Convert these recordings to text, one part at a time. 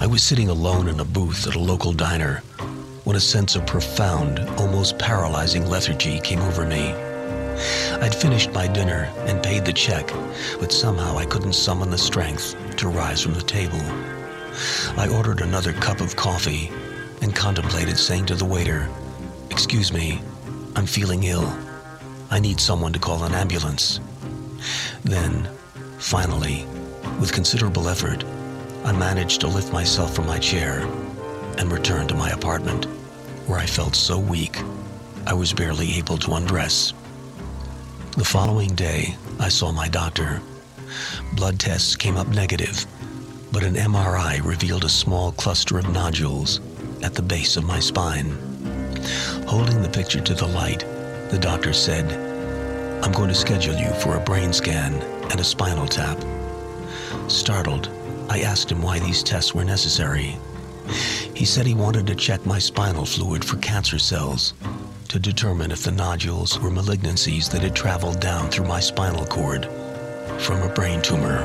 I was sitting alone in a booth at a local diner when a sense of profound, almost paralyzing lethargy came over me. I'd finished my dinner and paid the check, but somehow I couldn't summon the strength to rise from the table. I ordered another cup of coffee and contemplated saying to the waiter, "Excuse me, I'm feeling ill. I need someone to call an ambulance." Then, finally, with considerable effort, I managed to lift myself from my chair and return to my apartment, where I felt so weak I was barely able to undress. The following day, I saw my doctor. Blood tests came up negative, but an MRI revealed a small cluster of nodules at the base of my spine. Holding the picture to the light, the doctor said, "I'm going to schedule you for a brain scan and a spinal tap." Startled, I asked him why these tests were necessary. He said he wanted to check my spinal fluid for cancer cells to determine if the nodules were malignancies that had traveled down through my spinal cord from a brain tumor.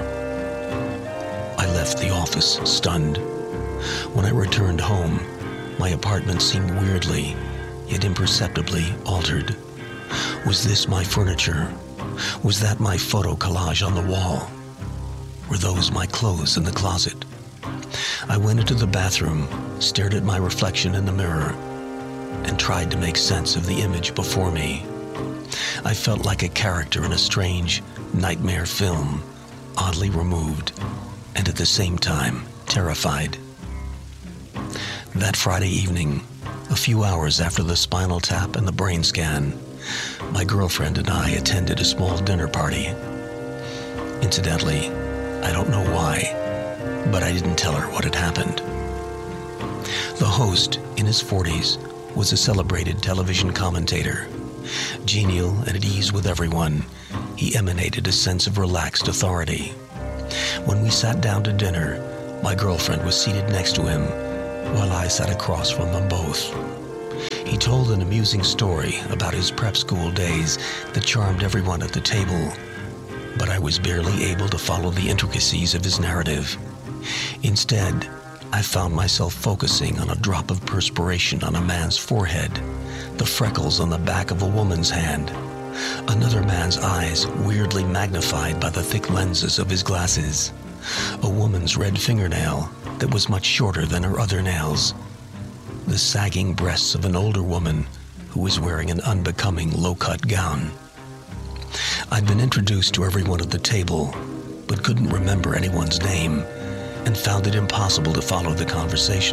I left the office stunned. When I returned home, my apartment seemed weirdly, yet imperceptibly altered. Was this my furniture? Was that my photo collage on the wall? Were those my clothes in the closet? I went into the bathroom, stared at my reflection in the mirror, and tried to make sense of the image before me. I felt like a character in a strange nightmare film, oddly removed, and at the same time, terrified. That Friday evening, a few hours after the spinal tap and the brain scan, my girlfriend and I attended a small dinner party. Incidentally, I don't know why, but I didn't tell her what had happened. The host, in his 40s, was a celebrated television commentator. Genial and at ease with everyone, he emanated a sense of relaxed authority. When we sat down to dinner, my girlfriend was seated next to him, while I sat across from them both. He told an amusing story about his prep school days that charmed everyone at the table, but I was barely able to follow the intricacies of his narrative. Instead, I found myself focusing on a drop of perspiration on a man's forehead, the freckles on the back of a woman's hand, another man's eyes weirdly magnified by the thick lenses of his glasses, a woman's red fingernail that was much shorter than her other nails, the sagging breasts of an older woman who was wearing an unbecoming low-cut gown. I'd been introduced to everyone at the table, but couldn't remember anyone's name, and found it impossible to follow the conversation.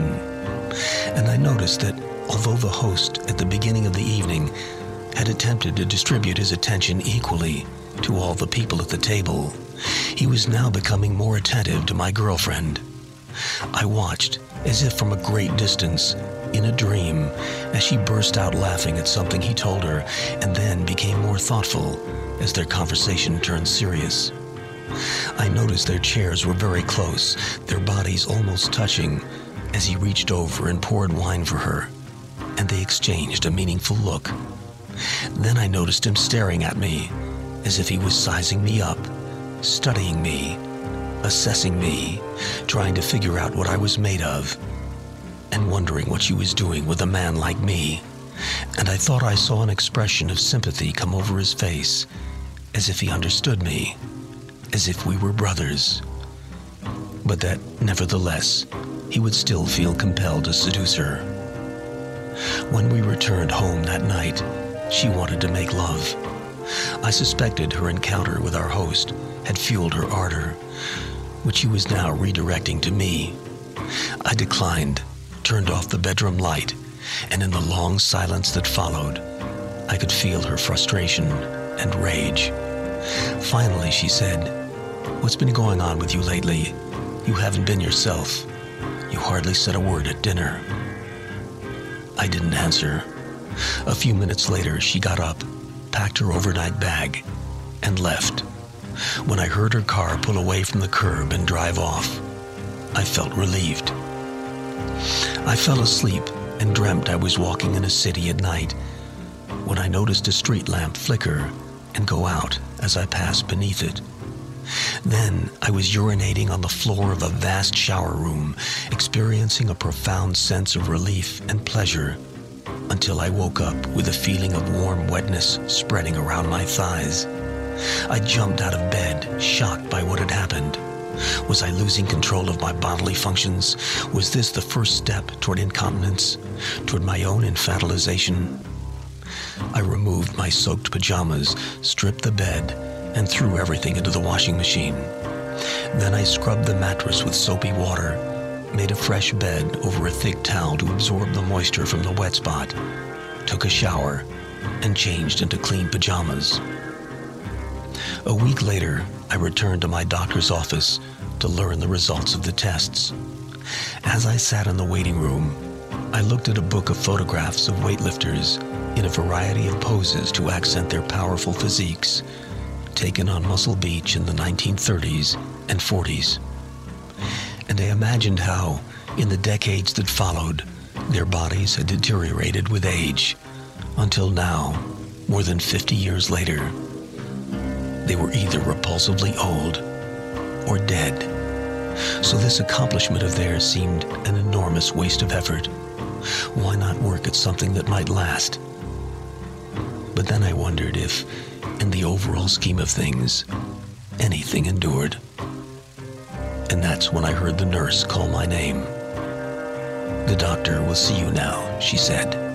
And I noticed that although the host at the beginning of the evening had attempted to distribute his attention equally to all the people at the table, he was now becoming more attentive to my girlfriend. I watched, as if from a great distance, in a dream, as she burst out laughing at something he told her, and then became more thoughtful as their conversation turned serious. I noticed their chairs were very close, their bodies almost touching, as he reached over and poured wine for her, and they exchanged a meaningful look. Then I noticed him staring at me, as if he was sizing me up, studying me, assessing me, trying to figure out what I was made of, and wondering what she was doing with a man like me. And I thought I saw an expression of sympathy come over his face, as if he understood me, as if we were brothers, but that, nevertheless, he would still feel compelled to seduce her. When we returned home that night, she wanted to make love. I suspected her encounter with our host had fueled her ardor, which she was now redirecting to me. I declined, turned off the bedroom light, and in the long silence that followed, I could feel her frustration and rage. Finally, she said, "What's been going on with you lately? You haven't been yourself. You hardly said a word at dinner." I didn't answer. A few minutes later, she got up, packed her overnight bag, and left. When I heard her car pull away from the curb and drive off, I felt relieved. I fell asleep and dreamt I was walking in a city at night when I noticed a street lamp flicker and go out as I passed beneath it. Then I was urinating on the floor of a vast shower room, experiencing a profound sense of relief and pleasure, until I woke up with a feeling of warm wetness spreading around my thighs. I jumped out of bed, shocked by what had happened. Was I losing control of my bodily functions? Was this the first step toward incontinence, toward my own infantilization? I removed my soaked pajamas, stripped the bed, and threw everything into the washing machine. Then I scrubbed the mattress with soapy water, made a fresh bed over a thick towel to absorb the moisture from the wet spot, took a shower, and changed into clean pajamas. A week later, I returned to my doctor's office to learn the results of the tests. As I sat in the waiting room, I looked at a book of photographs of weightlifters in a variety of poses to accent their powerful physiques, taken on Muscle Beach in the 1930s and 40s. And I imagined how, in the decades that followed, their bodies had deteriorated with age, until now, more than 50 years later, they were either repulsively old or dead. So this accomplishment of theirs seemed an enormous waste of effort. Why not work at something that might last? But then I wondered if, in the overall scheme of things, anything endured. And that's when I heard the nurse call my name. "The doctor will see you now," she said.